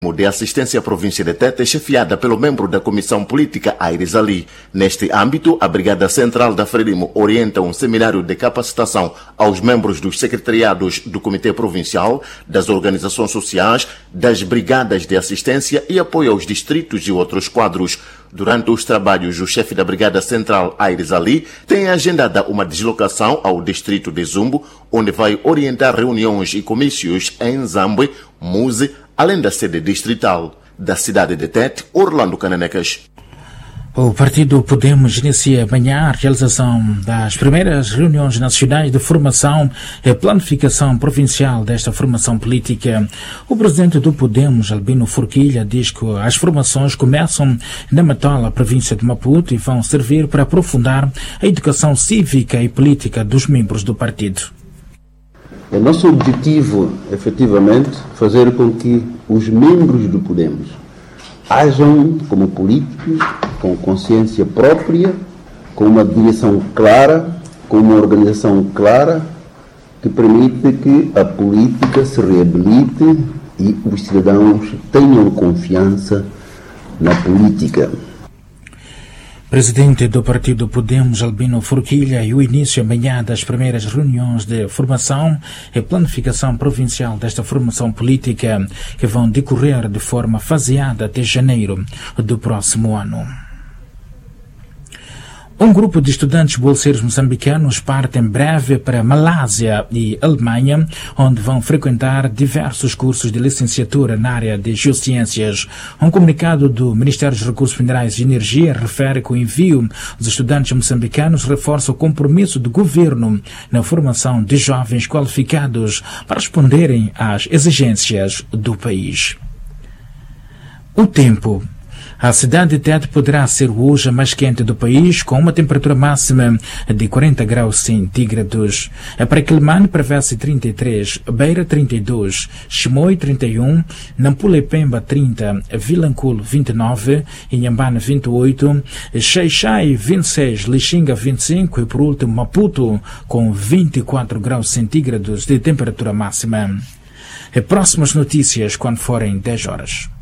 de assistência à província de Tete é chefiada pelo membro da Comissão Política Aires Ali. Neste âmbito, a Brigada Central da Frelimo orienta um seminário de capacitação aos membros dos secretariados do Comitê Provincial, das organizações sociais, das brigadas de assistência e apoio aos distritos e outros quadros. Durante os trabalhos, o chefe da Brigada Central Aires Ali tem agendada uma deslocação ao distrito de Zumbo, onde vai orientar reuniões e comícios em Zambwe, Muze, além da sede distrital. Da cidade de Tete, Orlando Cananecas. O partido Podemos inicia amanhã a realização das primeiras reuniões nacionais de formação e planificação provincial desta formação política. O presidente do Podemos, Albino Forquilha, diz que as formações começam na Matola, província de Maputo, e vão servir para aprofundar a educação cívica e política dos membros do partido. É nosso objetivo, efetivamente, fazer com que os membros do Podemos ajam como políticos, com consciência própria, com uma direção clara, com uma organização clara, que permite que a política se reabilite e os cidadãos tenham confiança na política. Presidente do partido Podemos, Albino Forquilha, e o início amanhã das primeiras reuniões de formação e planificação provincial desta formação política, que vão decorrer de forma faseada até janeiro do próximo ano. Um grupo de estudantes bolseiros moçambicanos parte em breve para Malásia e Alemanha, onde vão frequentar diversos cursos de licenciatura na área de geociências. Um comunicado do Ministério dos Recursos Minerais e Energia refere que o envio dos estudantes moçambicanos reforça o compromisso do governo na formação de jovens qualificados para responderem às exigências do país. O tempo. A cidade de Tete poderá ser hoje a mais quente do país, com uma temperatura máxima de 40 graus centígrados. Para Quelimane prevê-se 33, Beira 32, Chimoio 31, Nampula e Pemba 30, Vilanculo 29, Inhambane 28, Xai-Xai 26, Lixinga 25 e por último Maputo com 24 graus centígrados de temperatura máxima. Próximas notícias quando forem 10 horas.